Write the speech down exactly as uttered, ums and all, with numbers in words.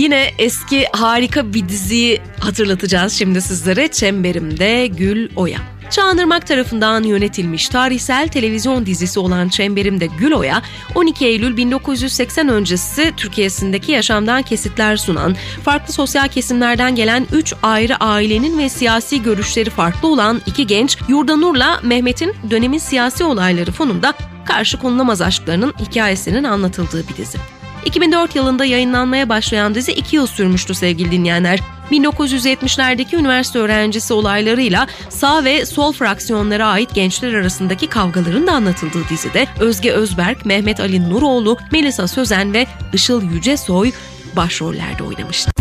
Yine eski harika bir diziyi hatırlatacağız şimdi sizlere. Çemberimde Gül Oya. Çağınırmak tarafından yönetilmiş tarihsel televizyon dizisi olan Çemberimde Gül Oya, on iki Eylül bin dokuz yüz seksen öncesi Türkiye'sindeki yaşamdan kesitler sunan, farklı sosyal kesimlerden gelen üç ayrı ailenin ve siyasi görüşleri farklı olan iki genç, Yurdanur'la Mehmet'in dönemin siyasi olayları fonunda karşı konulamaz aşklarının hikayesinin anlatıldığı bir dizi. iki bin dört yılında yayınlanmaya başlayan dizi iki yıl sürmüştü sevgili dinleyenler. bin dokuz yüz yetmişlerdeki üniversite öğrencisi olaylarıyla sağ ve sol fraksiyonlara ait gençler arasındaki kavgaların da anlatıldığı dizide Özge Özberk, Mehmet Ali Nuroğlu, Melisa Sözen ve Işıl Yücesoy başrollerde oynamıştı.